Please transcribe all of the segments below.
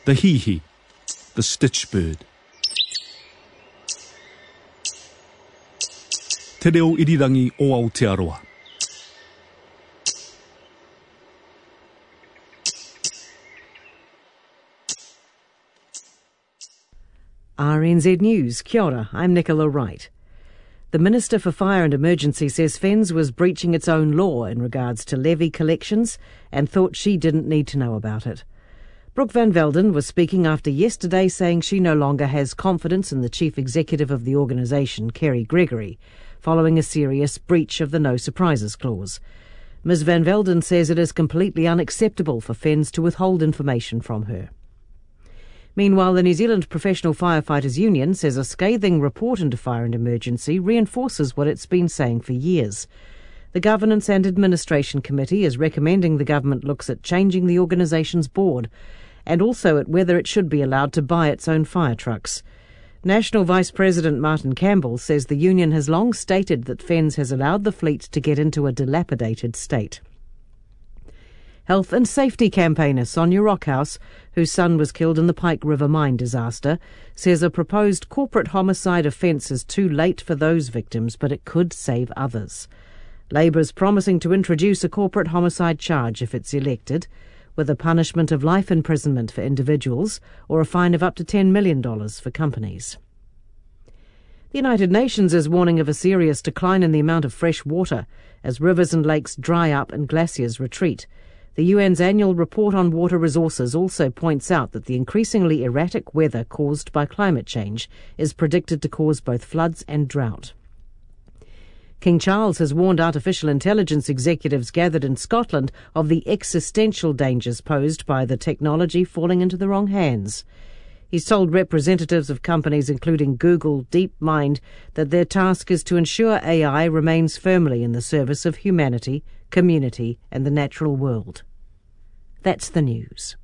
the hihi, the stitch bird. Te reo irirangi o Aotearoa. RNZ News, kia ora, I'm Nicola Wright. The Minister for Fire and Emergency says FENZ was breaching its own law in regards to levy collections and thought she didn't need to know about it. Brooke Van Velden was speaking after yesterday saying she no longer has confidence in the Chief Executive of the organisation, Kerry Gregory, following a serious breach of the No Surprises Clause. Ms Van Velden says it is completely unacceptable for FENZ to withhold information from her. Meanwhile, the New Zealand Professional Firefighters Union says a scathing report into fire and emergency reinforces what it's been saying for years. The Governance and Administration Committee is recommending the government looks at changing the organisation's board and also at whether it should be allowed to buy its own fire trucks. National Vice President Martin Campbell says the union has long stated that FENZ has allowed the fleet to get into a dilapidated state. Health and safety campaigner Sonia Rockhouse, whose son was killed in the Pike River mine disaster, says a proposed corporate homicide offence is too late for those victims, but it could save others. Labour is promising to introduce a corporate homicide charge if it's elected, with a punishment of life imprisonment for individuals or a fine of up to $10 million for companies. The United Nations is warning of a serious decline in the amount of fresh water as rivers and lakes dry up and glaciers retreat. The UN's annual report on water resources also points out that the increasingly erratic weather caused by climate change is predicted to cause both floods and drought. King Charles has warned artificial intelligence executives gathered in Scotland of the existential dangers posed by the technology falling into the wrong hands. He's told representatives of companies including Google, DeepMind, that their task is to ensure AI remains firmly in the service of humanity, community and the natural world. That's the news.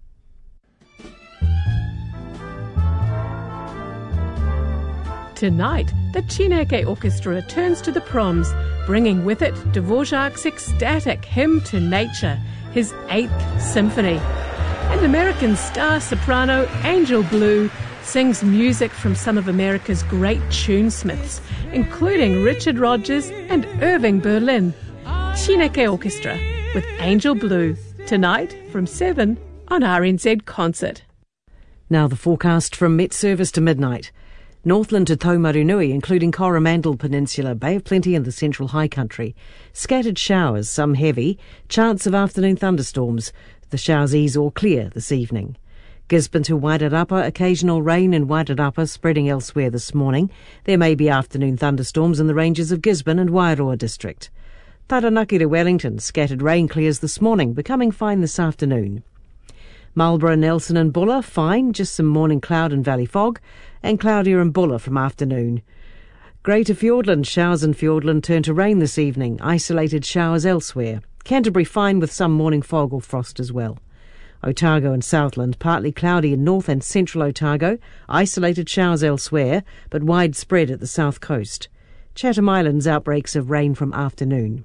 Tonight, the Chineke Orchestra returns to the Proms, bringing with it Dvorak's ecstatic hymn to nature, his 8th symphony. And American star soprano Angel Blue sings music from some of America's great tunesmiths, including Richard Rodgers and Irving Berlin. Chineke Orchestra with Angel Blue, tonight from 7 on RNZ Concert. Now the forecast from Met Service to midnight. Northland to Taumarunui, including Coromandel Peninsula, Bay of Plenty and the Central High Country. Scattered showers, some heavy, chance of afternoon thunderstorms. The showers ease or clear this evening. Gisborne to Wairarapa, occasional rain in Wairarapa spreading elsewhere this morning. There may be afternoon thunderstorms in the ranges of Gisborne and Wairoa district. Taranaki to Wellington, scattered rain clears this morning, becoming fine this afternoon. Marlborough, Nelson and Buller, fine, just some morning cloud and valley fog, and cloudier in Buller from afternoon. Greater Fiordland, showers in Fiordland turn to rain this evening, isolated showers elsewhere. Canterbury fine with some morning fog or frost as well. Otago and Southland, partly cloudy in north and central Otago, isolated showers elsewhere, but widespread at the south coast. Chatham Islands, outbreaks of rain from afternoon.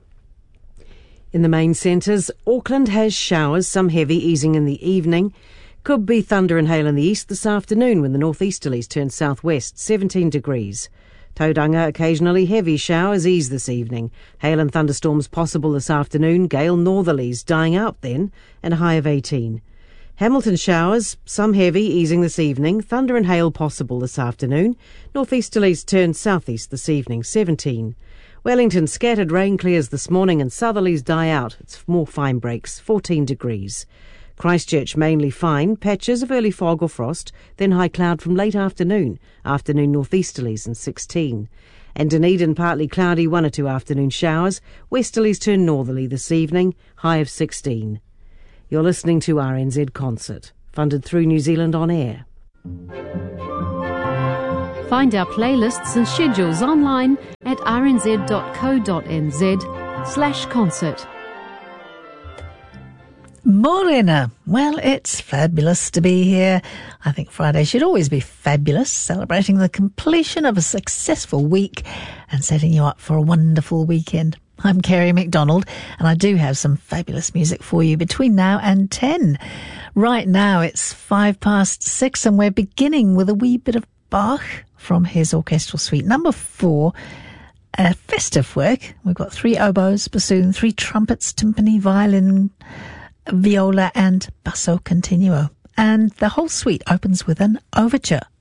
In the main centres, Auckland has showers, some heavy, easing in the evening. Could be thunder and hail in the east this afternoon when the northeasterlies turn southwest, 17 degrees. Tauranga, occasionally heavy showers ease this evening. Hail and thunderstorms possible this afternoon, gale northerlies dying out then, and a high of 18. Hamilton showers, some heavy, easing this evening. Thunder and hail possible this afternoon. Northeasterlies turn southeast this evening, 17. Wellington, scattered rain clears this morning and southerlies die out. It's more fine breaks, 14 degrees. Christchurch mainly fine, patches of early fog or frost, then high cloud from late afternoon. Afternoon northeasterlies and 16. And Dunedin, partly cloudy, 1 or 2 afternoon showers. Westerlies turn northerly this evening, high of 16. You're listening to RNZ Concert, funded through New Zealand On Air. Find our playlists and schedules online at rnz.co.nz/concert. Morena. Well, it's fabulous to be here. I think Friday should always be fabulous, celebrating the completion of a successful week and setting you up for a wonderful weekend. I'm Kerry MacDonald, and I do have some fabulous music for you between now and 10. Right now it's 6:05, and we're beginning with a wee bit of Bach from his orchestral suite number 4, a festive work. We've got 3 oboes, bassoon, 3 trumpets, timpani, violin, viola and basso continuo. And the whole suite opens with an overture.